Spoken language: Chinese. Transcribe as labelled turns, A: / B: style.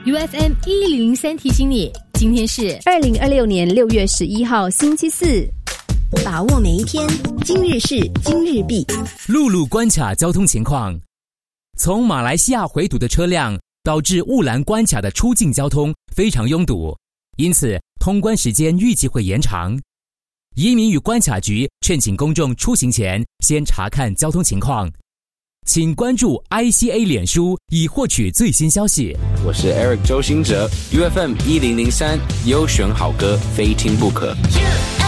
A: UFM 1003提醒你，今天是
B: 2026年6月11号星期四。
C: 把握每一天，今日事今日毕。
D: 陆路关卡交通情况：从马来西亚回堵的车辆导致雾兰关卡的出境交通非常拥堵，因此通关时间预计会延长。移民与关卡局劝请公众出行前先查看交通情况，请关注 ICA 脸书以获取最新消息。
E: 我是 Eric 周兴哲 ，UFM 1003优选好歌，非听不可。